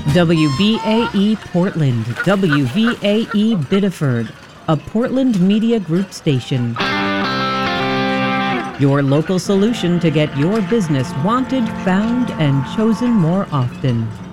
WVAE Portland, WVAE Biddeford, a Portland Media Group station. Your local solution to get your business wanted, found, and chosen more often.